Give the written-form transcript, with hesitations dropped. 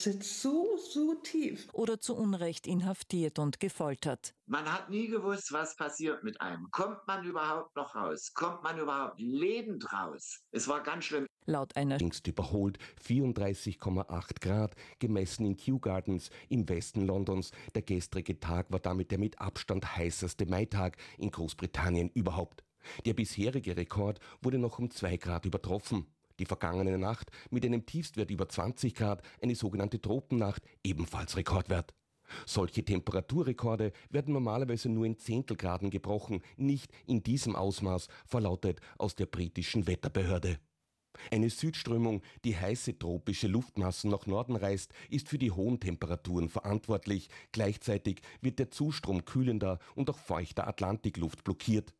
sitzt so tief. Oder zu Unrecht inhaftiert und gefoltert. Man hat nie gewusst, was passiert mit einem. Kommt man überhaupt noch raus? Kommt man überhaupt lebend raus? Es war ganz schlimm. Laut einer Längst überholt, 34,8 Grad, gemessen in Kew Gardens im Westen Londons. Der gestrige Tag war damit der mit Abstand heißeste Maitag in Großbritannien überhaupt. Der bisherige Rekord wurde noch um 2 Grad übertroffen. Die vergangene Nacht mit einem Tiefstwert über 20 Grad, eine sogenannte Tropennacht, ebenfalls Rekordwert. Solche Temperaturrekorde werden normalerweise nur in Zehntelgraden gebrochen, nicht in diesem Ausmaß, verlautet aus der britischen Wetterbehörde. Eine Südströmung, die heiße tropische Luftmassen nach Norden reißt, ist für die hohen Temperaturen verantwortlich. Gleichzeitig wird der Zustrom kühlender und auch feuchter Atlantikluft blockiert.